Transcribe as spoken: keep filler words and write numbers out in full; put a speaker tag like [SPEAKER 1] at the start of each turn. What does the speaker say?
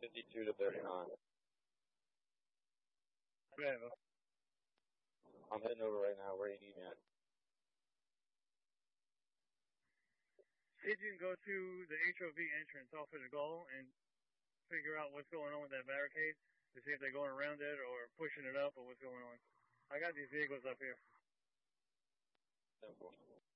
[SPEAKER 1] fifty-two to thirty-nine.
[SPEAKER 2] Okay,
[SPEAKER 1] I'm heading over right now. Where do you need me at?
[SPEAKER 2] see if you can go to the H O V entrance off of the goal and figure out what's going on with that barricade to see if they're going around it or pushing it up or what's going on. I got these vehicles up here.
[SPEAKER 1] Simple.